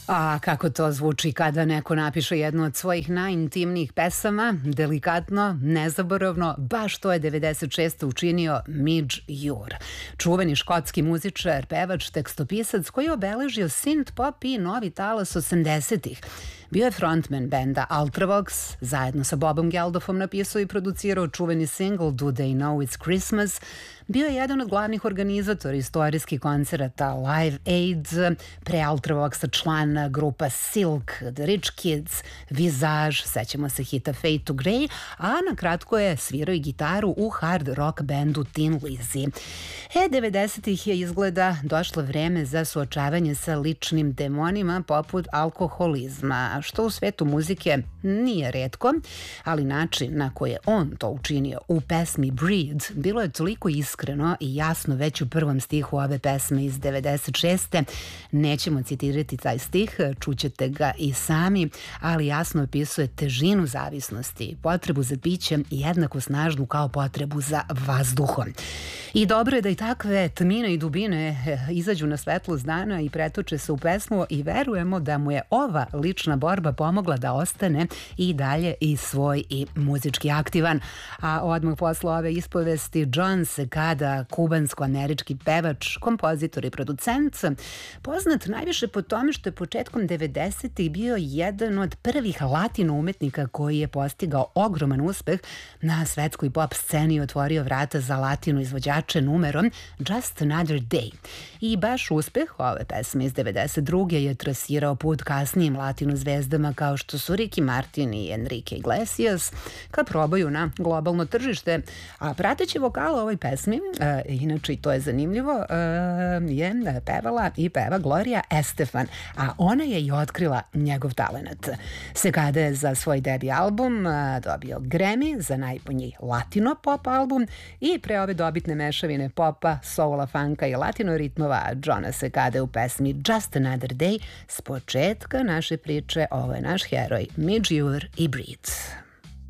A kako to zvuči kada neko napiše jednu od svojih najintimnijih pesama, delikatno, nezaboravno, baš to je 96. učinio Midge Ure. Čuveni škotski muzičar, pevač, tekstopisac koji je obeležio synth pop i novi talas 80-ih. Bio je frontman benda Ultravox, zajedno sa Bobom Geldofom napisao i producirao čuveni single Do They Know It's Christmas. Bio je jedan od glavnih organizatora istorijskih koncerata Live Aid, pre Ultravoxa član grupa Silk, The Rich Kids, Visage, sećamo se hita Fade to Grey, a na kratko je svirao i gitaru u hard rock bendu Tin Lizzy. 90-ih je izgleda došlo vreme za suočavanje sa ličnim demonima poput alkoholizma, što u svetu muzike nije retko, ali način na koji je on to učinio u pesmi Breed bilo je toliko iskreno i jasno već u prvom stihu ove pesme iz 96. Nećemo citirati taj stih, čućete ga i sami, ali jasno opisuje težinu zavisnosti, potrebu za pićem i jednako snažnu kao potrebu za vazduhom. I dobro je da i takve tmine i dubine izađu na svetlost dana i pretoče se u pesmu i verujemo da mu je ova lična borba pomogla da ostane i dalje i svoj i muzički aktivan. A odmah posle ove ispovesti John Secada, kubansko-američki pevač, kompozitor i producent, poznat najviše po tome što je početkom 90-ih bio jedan od prvih latino umetnika koji je postigao ogroman uspeh na svetskoj pop sceni i otvorio vrata za latino izvođače numerom Just Another Day. I baš uspeh ove pesme iz 92. je trasirao put kasnijim latino zvezdama kao što su Ricky Martin i Enrique Iglesias ka probaju na globalno tržište. A prateći vokal ovoj pesmi, inače i to je zanimljivo, je pevala i peva Gloria Estefan, a ona je i otkrila njegov talenat. Secada je za svoj debi album dobio Grammy za najbolji latino pop album i pre ove dobitne mešavine popa, soula, funka i latino ritmova Johna Secada u pesmi Just Another Day s početka naše priče ovo je naš heroj Midge Ure i Breed.